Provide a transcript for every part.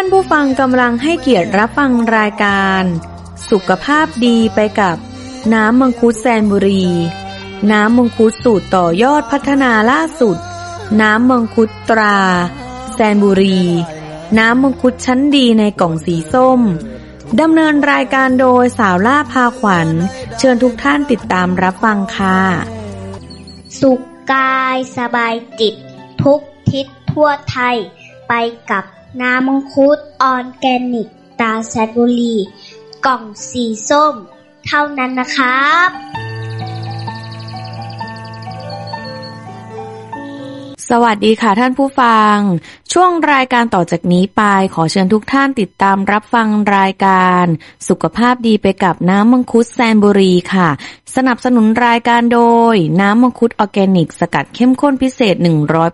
านผู้ฟังกำลังให้เกียรติรับฟังรายการสุขภาพดีไปกับน้ำมังคุดแซนบุรีน้ำมังคุดสูตรต่อยอดพัฒนาล่าสุดน้ำมังคุดตราแซนบุรีน้ำมังคุดชั้นดีในกล่องสีส้มดำเนินรายการโดยสาวล่าพาขวัญเชิญทุกท่านติดตามรับฟังค่ะสุขกายสบายจิตทุกทิศทั่วไทยไปกับน้ำมังคุดออร์แกนิกตราแซนบุรีกล่องสีส้มเท่านั้นนะครับสวัสดีค่ะท่านผู้ฟังช่วงรายการต่อจากนี้ไปขอเชิญทุกท่านติดตามรับฟังรายการสุขภาพดีไปกับน้ำมังคุดแซนบุรีค่ะสนับสนุนรายการโดยน้ำมังคุดออร์แกนิกสกัดเข้มข้นพิเศษ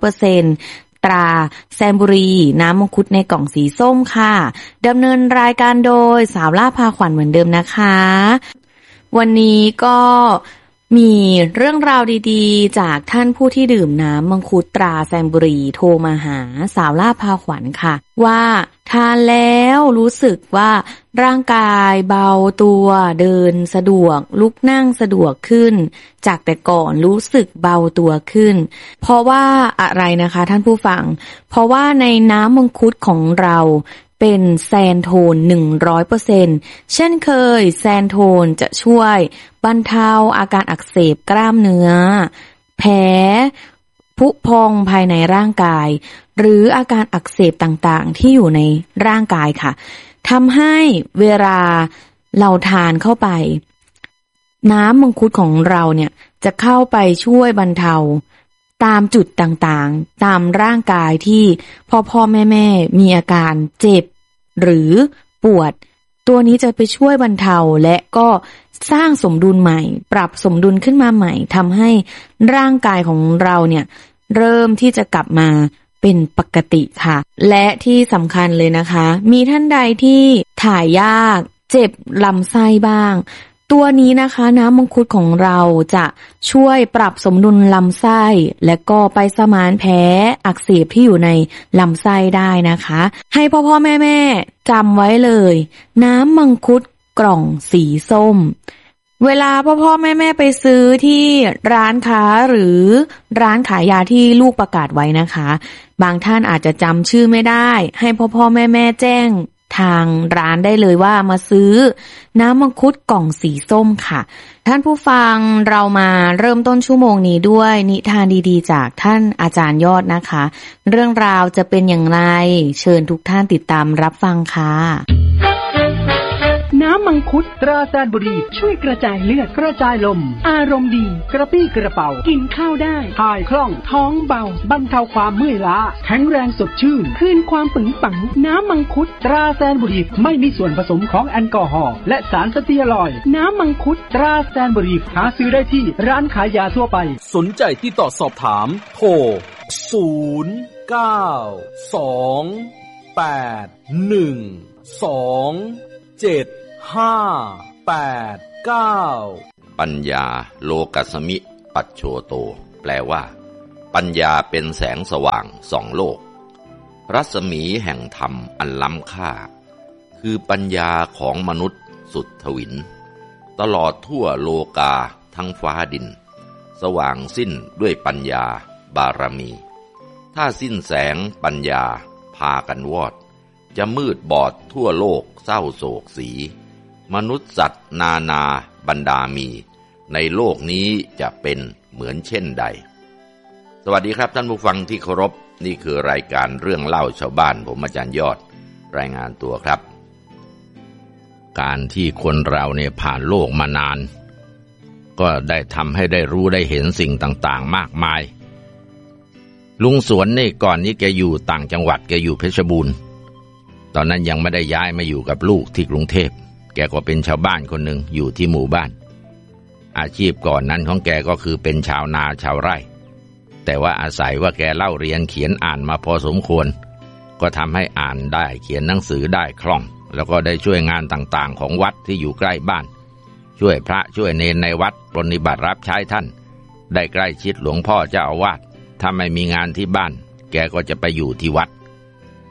100%ตราแซนบุรีน้ำมังคุดในกล่องสีส้มค่ะดำเนินรายการโดยสาวล่าพาขวัญเหมือนเดิมนะคะวันนี้ก็มีเรื่องราวดีๆจากท่านผู้ที่ดื่มน้ำมังคุดตราแซนบุรีโทรมาหาสาวล่าพาขวัญค่ะว่าทานแล้วรู้สึกว่าร่างกายเบาตัวเดินสะดวกลุกนั่งสะดวกขึ้นจากแต่ก่อนรู้สึกเบาตัวขึ้นเพราะว่าอะไรนะคะท่านผู้ฟังเพราะว่าในน้ำมังคุดของเราเป็นแซนโทน 100% เช่นเคยแซนโทนจะช่วยบรรเทาอาการอักเสบกล้ามเนื้อแผลผุพองภายในร่างกายหรืออาการอักเสบต่างๆที่อยู่ในร่างกายค่ะทำให้เวลาเราทานเข้าไปน้ำมังคุดของเราเนี่ยจะเข้าไปช่วยบรรเทาตามจุดต่างๆตามร่างกายที่พ่อแม่มีอาการเจ็บหรือปวดตัวนี้จะไปช่วยบรรเทาและก็สร้างสมดุลใหม่ปรับสมดุลขึ้นมาใหม่ทำให้ร่างกายของเราเนี่ยเริ่มที่จะกลับมาเป็นปกติค่ะและที่สำคัญเลยนะคะมีท่านใดที่ถ่ายยากเจ็บลำไส้บ้างตัวนี้นะคะน้ำมังคุดของเราจะช่วยปรับสมดุลลำไส้และก็ไปสมานแผลอักเสบที่อยู่ในลำไส้ได้นะคะให้พ่อแม่จำไว้เลยน้ำมังคุดกล่องสีส้มเวลาพ่อแม่ไปซื้อที่ร้านค้าหรือร้านขายยาที่ลูกประกาศไว้นะคะบางท่านอาจจะจำชื่อไม่ได้ให้พ่อแม่แจ้งทางร้านได้เลยว่ามาซื้อน้ำมังคุดกล่องสีส้มค่ะท่านผู้ฟังเรามาเริ่มต้นชั่วโมงนี้ด้วยนิทานดีๆจากท่านอาจารย์ยอดนะคะเรื่องราวจะเป็นอย่างไรเชิญทุกท่านติดตามรับฟังค่ะน้ำมังคุดตราแซนบุรีช่วยกระจายเลือดกระจายลมอารมณ์ดีกระปี้กระเป๋ากินข้าวได้ถ่ายคล่องท้องเบาบรรเทาความเมื่อยล้าแข็งแรงสดชื่นคืนความปึงปังน้ำมังคุดตราแซนบุรีไม่มีส่วนผสมของแอลกอฮอล์และสารสเตียรอยด์น้ำมังคุดตราแซนบุรีหาซื้อได้ที่ร้านขายยาทั่วไปสนใจที่ต่อสอบถามโทรปัญญาโลกัสมิปัจโชโตแปลว่าปัญญาเป็นแสงสว่างส่องโลกรัศมีแห่งธรรมอันล้ำค่าคือปัญญาของมนุษย์สุดทวินตลอดทั่วโลกาทั้งฟ้าดินสว่างสิ้นด้วยปัญญาบารมีถ้าสิ้นแสงปัญญาพากันวอดจะมืดบอดทั่วโลกเศร้าโศกสีมนุษย์สัตว์นานาบรรดามีในโลกนี้จะเป็นเหมือนเช่นใดสวัสดีครับท่านผู้ฟังที่เคารพนี่คือรายการเรื่องเล่าชาวบ้านผมอาจารย์ยอดรายงานตัวครับการที่คนเราเนี่ยผ่านโลกมานานก็ได้ทำให้ได้รู้ได้เห็นสิ่งต่างๆมากมายลุงสวนนี่ก่อนนี้แกอยู่ต่างจังหวัดแกอยู่เพชรบูรณ์ตอนนั้นยังไม่ได้ย้ายมาอยู่กับลูกที่กรุงเทพแกก็เป็นชาวบ้านคนหนึ่งอยู่ที่หมู่บ้านอาชีพก่อนนั้นของแกก็คือเป็นชาวนาชาวไร่แต่ว่าอาศัยว่าแกเล่าเรียนเขียนอ่านมาพอสมควรก็ทำให้อ่านได้เขียนหนังสือได้คล่องแล้วก็ได้ช่วยงานต่างๆของวัดที่อยู่ใกล้บ้านช่วยพระช่วยเณรในวัดปฏิบัติรับใช้ท่านได้ใกล้ชิดหลวงพ่อเจ้าอาวาสถ้าไม่มีงานที่บ้านแกก็จะไปอยู่ที่วัด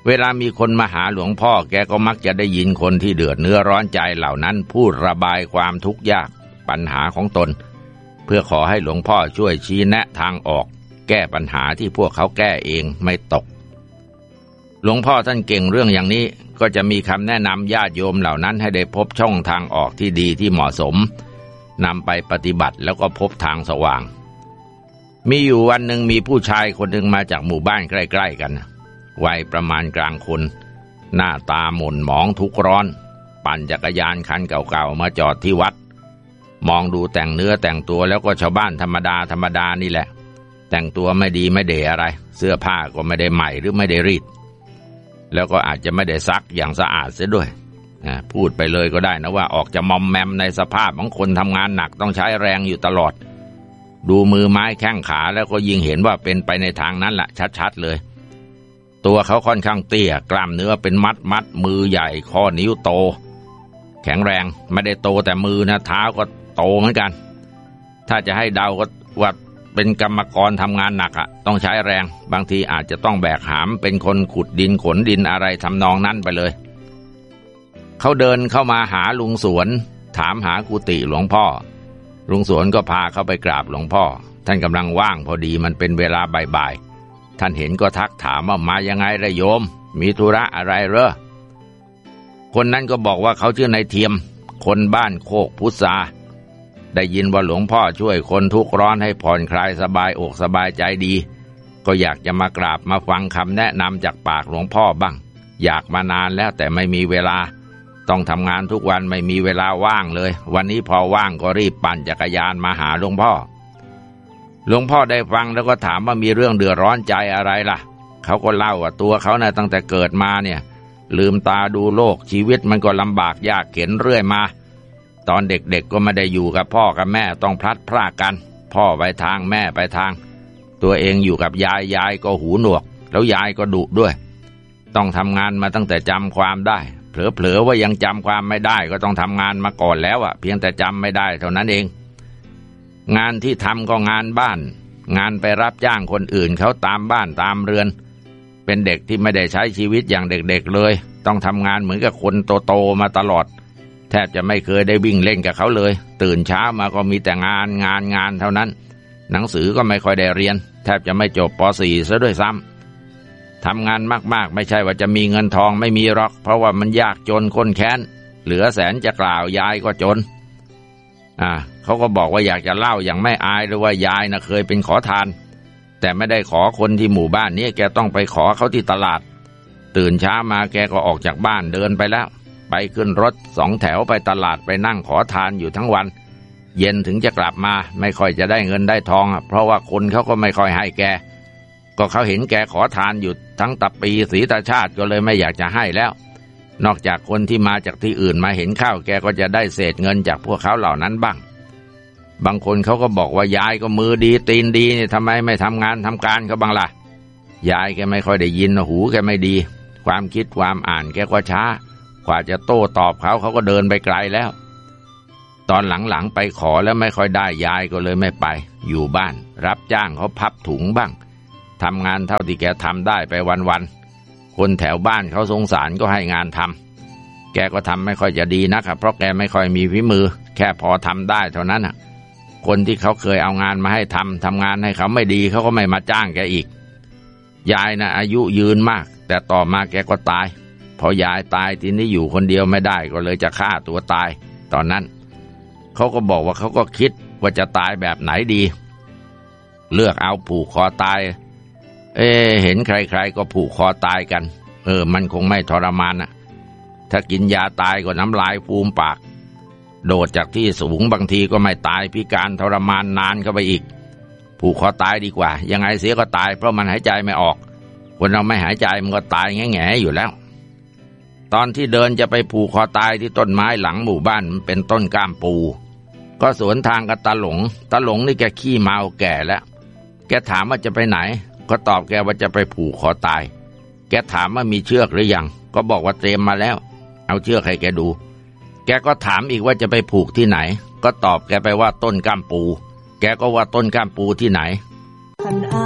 เวลามีคนมาหาหลวงพ่อแกก็มักจะได้ยินคนที่เดือดเนื้อร้อนใจเหล่านั้นพูดระบายความทุกข์ยากปัญหาของตนเพื่อขอให้หลวงพ่อช่วยชี้แนะทางออกแก้ปัญหาที่พวกเขาแก้เองไม่ตกหลวงพ่อท่านเก่งเรื่องอย่างนี้ก็จะมีคำแนะนำญาติโยมเหล่านั้นให้ได้พบช่องทางออกที่ดีที่เหมาะสมนำไปปฏิบัติแล้วก็พบทางสว่างมีอยู่วันหนึ่งมีผู้ชายคนหนึ่งมาจากหมู่บ้านใกล้ๆกันวัยประมาณกลางคนหน้าตาหม่นหมองทุกข์ร้อนปั่นจักรยานคันเก่าๆมาจอดที่วัดมองดูแต่งเนื้อแต่งตัวแล้วก็ชาวบ้านธรรมดานี่แหละแต่งตัวไม่ดีไม่เด่อะไรเสื้อผ้าก็ไม่ได้ใหม่หรือไม่ได้รีดแล้วก็อาจจะไม่ได้ซักอย่างสะอาดเสียด้วยพูดไปเลยก็ได้นะว่าออกจะมอมแมมในสภาพของคนทำงานหนักต้องใช้แรงอยู่ตลอดดูมือไม้แข้งขาแล้วก็ยิ่งเห็นว่าเป็นไปในทางนั้นแหละชัดๆเลยตัวเขาค่อนข้างเตี้ยกล้ามเนื้อเป็นมัดมือใหญ่ข้อนิ้วโตแข็งแรงไม่ได้โตแต่มือนะเท้าก็โตเหมือนกันถ้าจะให้เดาก็ว่าเป็นกรรมกรทำงานหนักต้องใช้แรงบางทีอาจจะต้องแบกหามเป็นคนขุดดินขนดินอะไรทำนองนั้นไปเลยเขาเดินเข้ามาหาลุงสวนถามหากุฏิหลวงพ่อลุงสวนก็พาเขาไปกราบหลวงพ่อท่านกำลังว่างพอดีมันเป็นเวลาบ่ายๆท่านเห็นก็ทักถามว่ามายังไงล่ะโยมมีธุระอะไรเหรอคนนั้นก็บอกว่าเขาชื่อนายเทียมคนบ้านโคกพุทราได้ยินว่าหลวงพ่อช่วยคนทุกข์ร้อนให้ผ่อนคลายสบายอกสบายใจดีก็อยากจะมากราบมาฟังคำแนะนำจากปากหลวงพ่อบ้างอยากมานานแล้วแต่ไม่มีเวลาต้องทำงานทุกวันไม่มีเวลาว่างเลยวันนี้พอว่างก็รีบปั่นจักรยานมาหาหลวงพ่อหลวงพ่อได้ฟังแล้วก็ถามว่ามีเรื่องเดือดร้อนใจอะไรล่ะเขาก็เล่าว่าตัวเขานะตั้งแต่เกิดมาเนี่ยลืมตาดูโลกชีวิตมันก็ลำบากยากเข็ญเรื่อยมาตอนเด็กๆก็ไม่ได้อยู่กับพ่อกับแม่ต้องพลัดพรากกันพ่อไปทางแม่ไปทางตัวเองอยู่กับยายก็หูหนวกแล้วยายก็ดุด้วยต้องทำงานมาตั้งแต่จำความได้เผลอๆว่ายังจำความไม่ได้ก็ต้องทำงานมาก่อนแล้วเพียงแต่จำไม่ได้เท่านั้นเองงานที่ทำก็งานบ้านงานไปรับจ้างคนอื่นเขาตามบ้านตามเรือนเป็นเด็กที่ไม่ได้ใช้ชีวิตอย่างเด็กๆเลยต้องทำงานเหมือนกับคนโตๆมาตลอดแทบจะไม่เคยได้วิ่งเล่นกับเขาเลยตื่นเช้ามาก็มีแต่งานเท่านั้นหนังสือก็ไม่ค่อยได้เรียนแทบจะไม่จบป .4 ซะด้วยซ้ำทำงานมากๆไม่ใช่ว่าจะมีเงินทองไม่มีหรอกเพราะว่ามันยากจนข้นแค้นเหลือแสนจะกล่าวยายก็จนเขาก็บอกว่าอยากจะเล่าอย่างไม่อายเลยว่ายายเคยเป็นขอทานแต่ไม่ได้ขอคนที่หมู่บ้านนี้แกต้องไปขอเขาที่ตลาดตื่นเช้ามาแกก็ออกจากบ้านเดินไปแล้วไปขึ้นรถ2 แถวไปตลาดไปนั่งขอทานอยู่ทั้งวันเย็นถึงจะกลับมาไม่ค่อยจะได้เงินได้ทองเพราะว่าคนเขาก็ไม่ค่อยให้แกก็เขาเห็นแกขอทานอยู่ทั้งตะปีศรีตาชาติก็เลยไม่อยากจะให้แล้วนอกจากคนที่มาจากที่อื่นมาเห็นข้าวแกก็จะได้เศษเงินจากพวกเขาเหล่านั้นบ้างบางคนเขาก็บอกว่ายายก็มือดีตีนดีนี่ทำไมไม่ทำงานทำการเขาบ้างล่ะยายแกไม่ค่อยได้ยินหูแกไม่ดีความคิดความอ่านแกก็ช้ากว่าจะโต้ตอบเขาก็เดินไปไกลแล้วตอนหลังๆไปขอแล้วไม่ค่อยได้ยายก็เลยไม่ไปอยู่บ้านรับจ้างเขาพับถุงบ้างทำงานเท่าที่แกทำได้ไปวันๆคนแถวบ้านเขาสงสารก็ให้งานทำแกก็ทำไม่ค่อยจะดีนะครับเพราะแกไม่ค่อยมีฝีมือแค่พอทำได้เท่านั้นคนที่เขาเคยเอางานมาให้ทำงานให้เขาไม่ดีเขาก็ไม่มาจ้างแกอีกยายอายุยืนมากแต่ต่อมาแกก็ตายพอยายตายทีนี้อยู่คนเดียวไม่ได้ก็เลยจะฆ่าตัวตายตอนนั้นเขาก็บอกว่าเขาก็คิดว่าจะตายแบบไหนดีเลือกเอาผูกคอตายเห็นใครๆก็ผูกคอตายกันมันคงไม่ทรมานถ้ากินยาตายก็น้ำลายฟูมปากโดดจากที่สูงบางทีก็ไม่ตายพิการทรมานนานเข้าไปอีกผูกคอตายดีกว่ายังไงเสียก็ตายเพราะมันหายใจไม่ออกคนเราไม่หายใจมันก็ตายแง่ๆอยู่แล้วตอนที่เดินจะไปผูกคอตายที่ต้นไม้หลังหมู่บ้านมันเป็นต้นก้ามปูก็สวนทางกับตาหลงนี่แกขี้เมาแก่แล้วแกถามว่าจะไปไหนก็ตอบแกว่าจะไปผูกคอตายแกถามว่ามีเชือกหรือยังก็บอกว่าเตรียมมาแล้วเอาเชือกให้แกดูแกก็ถามอีกว่าจะไปผูกที่ไหนก็ตอบแกไปว่าต้นก้ามปูแกก็ว่าต้นก้ามปูที่ไหน